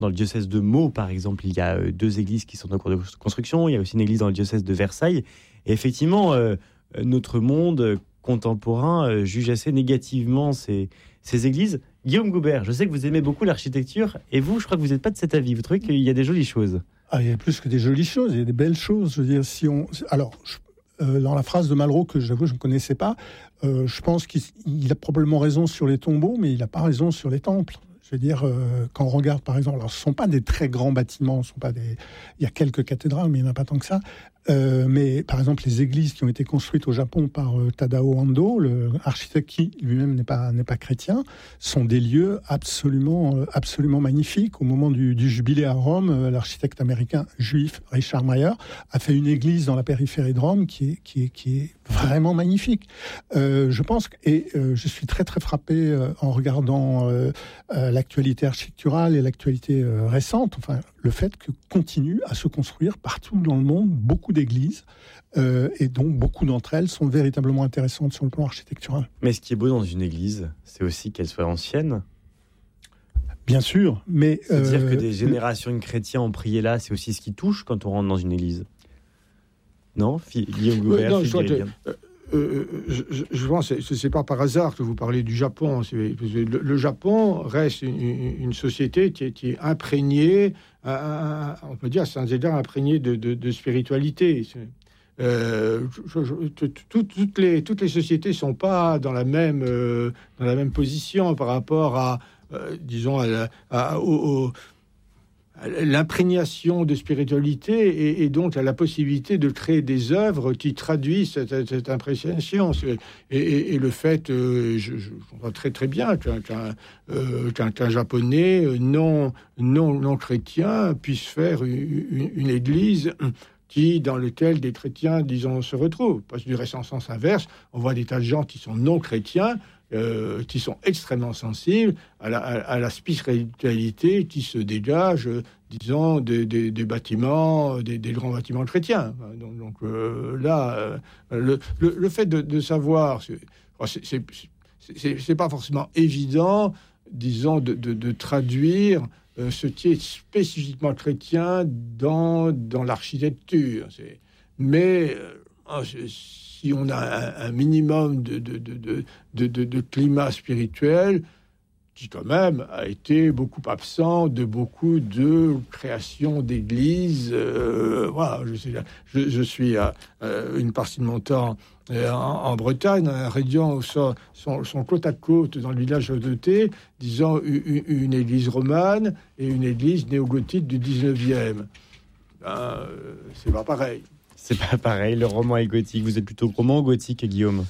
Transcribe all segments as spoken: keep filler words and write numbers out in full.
Dans le diocèse de Meaux, par exemple, il y a euh, deux églises qui sont en cours de construction. Il y a aussi une église dans le diocèse de Versailles. Et effectivement, euh, notre monde contemporain euh, juge assez négativement ces, ces églises. Guillaume Goubert, je sais que vous aimez beaucoup l'architecture. Et vous, je crois que vous n'êtes pas de cet avis. Vous trouvez qu'il y a des jolies choses? Ah, il y a plus que des jolies choses. Il y a des belles choses. Je veux dire, si on... Alors... Je... Euh, dans la phrase de Malraux, que j'avoue je ne connaissais pas, euh, je pense qu'il il a probablement raison sur les tombeaux, mais il n'a pas raison sur les temples. Je veux dire, euh, quand on regarde par exemple, alors ce ne sont pas des très grands bâtiments, ce sont pas des... il y a quelques cathédrales, mais il n'y en a pas tant que ça. Euh, mais par exemple, les églises qui ont été construites au Japon par euh, Tadao Ando, l'architecte qui lui-même n'est pas, n'est pas chrétien, sont des lieux absolument, euh, absolument magnifiques. Au moment du, du jubilé à Rome, euh, l'architecte américain juif Richard Mayer a fait une église dans la périphérie de Rome qui est, qui est, qui est vraiment magnifique. Euh, je pense que, et euh, je suis très très frappé euh, en regardant euh, euh, l'actualité architecturale et l'actualité euh, récente, enfin le fait que continue à se construire partout dans le monde beaucoup d'églises euh, et dont beaucoup d'entre elles sont véritablement intéressantes sur le plan architectural. Mais ce qui est beau dans une église, c'est aussi qu'elle soit ancienne. Bien sûr, mais... C'est-à-dire euh, que des générations de chrétiens ont prié là, c'est aussi ce qui touche quand on rentre dans une église. Non, Guillaume Goubert, euh, non, je, que, euh, euh, je, je pense que ce n'est pas par hasard que vous parlez du Japon. Le, le Japon reste une, une société qui est, qui est imprégnée, euh, on peut dire sans égard imprégnée de, de, de spiritualité. Euh, je, je, tout, toutes, les, toutes les sociétés ne sont pas dans la même, euh, dans la même position par rapport à, euh, disons, à, à, à, au, au l'imprégnation de spiritualité et, et donc à la possibilité de créer des œuvres qui traduisent cette, cette imprégnation. Et, et, et le fait, euh, je, je vois très très bien qu'un, qu'un, euh, qu'un, qu'un japonais non, non, non chrétien puisse faire une, une, une église qui, dans lequel des chrétiens, disons, se retrouvent. Parce que du reste, en sens inverse, on voit des tas de gens qui sont non chrétiens, Euh, qui sont extrêmement sensibles à la, à, à la spiritualité qui se dégage, euh, disons, des, des, des bâtiments, des, des grands bâtiments chrétiens. Donc, donc euh, là, euh, le, le, le fait de, de savoir, c'est, c'est, c'est, c'est pas forcément évident, disons, de, de, de traduire euh, ce qui est spécifiquement chrétien dans, dans l'architecture. C'est, mais euh, c'est, si on a un, un minimum de, de, de, de, de, de, de climat spirituel, qui quand même a été beaucoup absent de beaucoup de créations d'églises. Euh, voilà, je, sais, je, je suis à euh, une partie de mon temps euh, en, en Bretagne, dans la région où sont, sont, sont côte à côte, dans le village de Thé, disons une, une église romane et une église néo-gothique du dix-neuvième. Ben, c'est pas pareil. C'est pas pareil, le roman est gothique. Vous êtes plutôt roman ou gothique, Guillaume?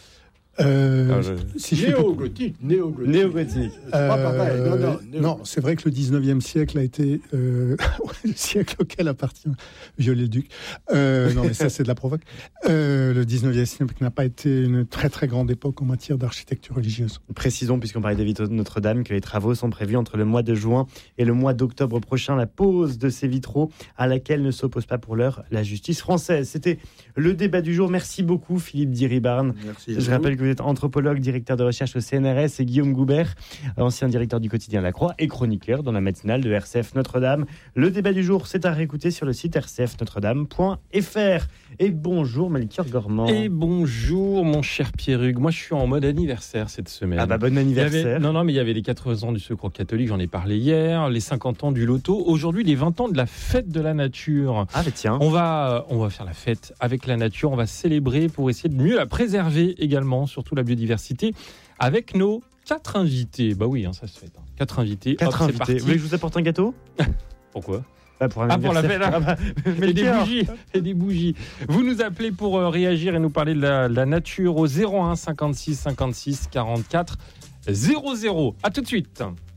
Euh, je... si néo-gothique, néo-gothique. Néo-gothique. C'est pas pareil. Non, non, euh, non, c'est vrai que le dix-neuvième siècle a été euh, le siècle auquel appartient Viollet-le-Duc. Euh, non, mais ça, c'est de la provoque. Euh, le dix-neuvième siècle n'a pas été une très très grande époque en matière d'architecture religieuse. Précisons, puisqu'on parlait des vitraux de Notre-Dame, que les travaux sont prévus entre le mois de juin et le mois d'octobre prochain. La pose de ces vitraux à laquelle ne s'oppose pas pour l'heure la justice française. C'était le débat du jour. Merci beaucoup, Philippe Diribarne. Merci. Je rappelle que vous êtes anthropologue, directeur de recherche au C N R S, et Guillaume Goubert, ancien directeur du quotidien La Croix et chroniqueur dans la matinale de R C F Notre-Dame. Le débat du jour, c'est à réécouter sur le site r c f notre dame point f r. Et bonjour Melchior Gormand. Et bonjour mon cher Pierre-Hugues. Moi je suis en mode anniversaire cette semaine. Ah bah bon anniversaire. Avait, non non mais il y avait les quatre-vingts ans du Secours catholique, j'en ai parlé hier, les cinquante ans du loto, aujourd'hui les vingt ans de la fête de la nature. Ah bah tiens. On va, on va faire la fête avec la nature, on va célébrer pour essayer de mieux la préserver également, surtout la biodiversité, avec nos quatre invités. Bah oui, hein, ça se fait. Hein. Quatre invités. Quatre Hop, invités. Vous voulez que je vous apporte un gâteau? Pourquoi? Ah, pour, un ah, pour la fête, ah, bah, et des bougies, et des bougies. Vous nous appelez pour euh, réagir et nous parler de la, de la nature au zéro un cinquante-six cinquante-six quarante-quatre zéro zéro. À tout de suite.